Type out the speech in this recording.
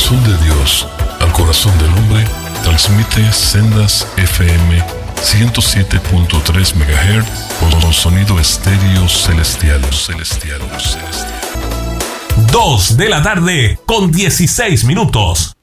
corazón de Dios al corazón del hombre, transmite Sendas FM 107.3 MHz con sonido estéreo celestial. 2 de la tarde con 16 minutos.